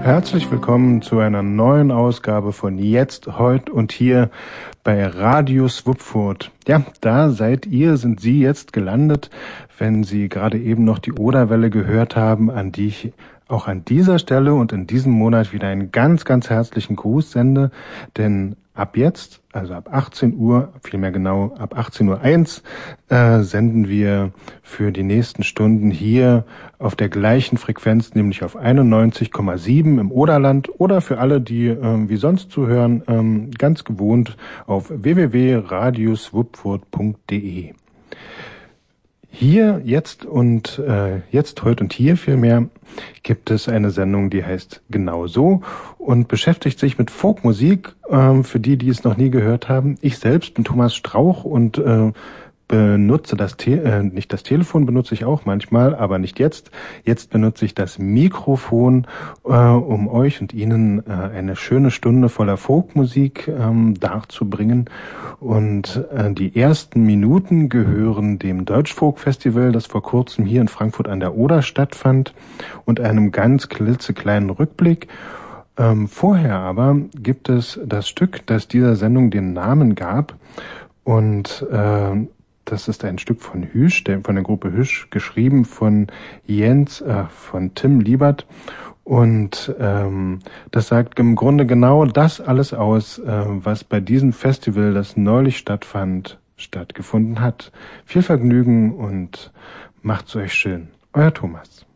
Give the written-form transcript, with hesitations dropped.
Herzlich willkommen zu einer neuen Ausgabe von Jetzt, Heut und Hier bei Radio Swupfurt. Ja, da sind Sie jetzt gelandet, wenn Sie gerade eben noch die Oderwelle gehört haben, an die ich auch an dieser Stelle und in diesem Monat wieder einen ganz, ganz herzlichen Gruß sende, denn ab jetzt, also ab 18 Uhr, vielmehr genau ab 18:01 Uhr, senden wir für die nächsten Stunden hier auf der gleichen Frequenz, nämlich auf 91,7 im Oderland oder für alle, die wie sonst zuhören, ganz gewohnt auf www.radioswupfurt.de. Hier, jetzt und jetzt, heute und hier vielmehr gibt es eine Sendung, die heißt Genau so und beschäftigt sich mit Folkmusik, für die es noch nie gehört haben. Ich selbst bin Thomas Strauch und benutze nicht das Telefon benutze ich auch manchmal, aber nicht jetzt. Jetzt benutze ich das Mikrofon, um euch und Ihnen eine schöne Stunde voller Folkmusik darzubringen. Und die ersten Minuten gehören dem Deutschfolk-Festival, das vor kurzem hier in Frankfurt an der Oder stattfand, und einem ganz klitzekleinen Rückblick. Vorher aber gibt es das Stück, das dieser Sendung den Namen gab, und das ist ein Stück von Hüsch, von der Gruppe Hüsch, geschrieben von von Tim Liebert. Und das sagt im Grunde genau das alles aus, was bei diesem Festival, das neulich stattgefunden hat. Viel Vergnügen und macht's euch schön. Euer Thomas.